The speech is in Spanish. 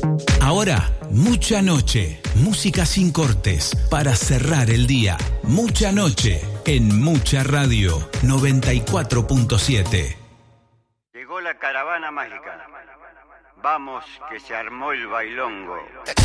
Ahora, mucha noche, música sin cortes, para cerrar el día. Mucha noche, en Mucha Radio, 94.7. Llegó la caravana mágica. Vamos, que se armó el bailongo.